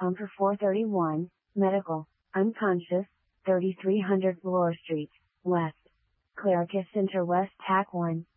Pumper 431, Medical, unconscious, 3300 Bloor Street, West. Claricus Center West TAC 1.